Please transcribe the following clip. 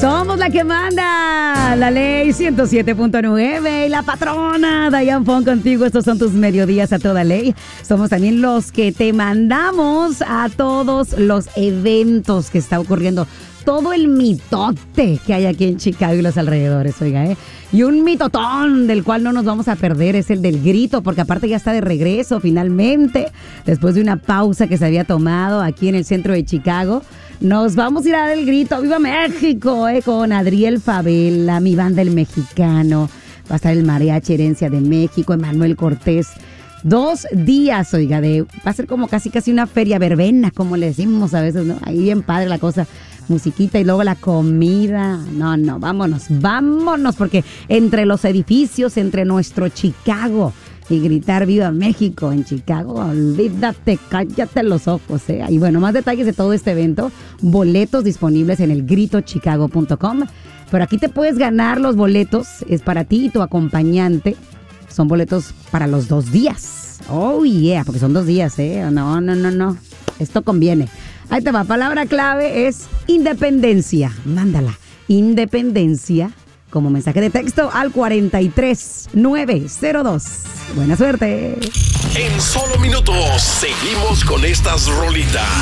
Somos la que manda, la ley 107.9 y la patrona Diane Fong contigo. Estos son tus mediodías a toda ley. Somos también los que te mandamos a todos los eventos que está ocurriendo. Todo el mitote que hay aquí en Chicago y los alrededores, oiga, Y un mitotón del cual no nos vamos a perder es el del grito, porque aparte ya está de regreso finalmente, después de una pausa que se había tomado aquí en el centro de Chicago. Nos vamos a ir a dar el grito. ¡Viva México! Con Adriel Favela, mi banda El Mexicano. Va a estar el Mariachi Herencia de México, Emanuel Cortés. 2 días, oiga, va a ser como casi una feria verbena, como le decimos a veces, ¿no? Ahí bien padre la cosa, musiquita y luego la comida. No, vámonos, porque entre los edificios, entre nuestro Chicago y gritar Viva México en Chicago, olvídate, cállate los ojos, Y bueno, más detalles de todo este evento, boletos disponibles en elgritochicago.com. Pero aquí te puedes ganar los boletos, es para ti y tu acompañante. Son boletos para los 2 días. Oh, yeah, porque son 2 días, No. Esto conviene. Ahí te va. Palabra clave es independencia. Mándala. Independencia como mensaje de texto al 43902. Buena suerte. En solo minutos seguimos con estas rolitas.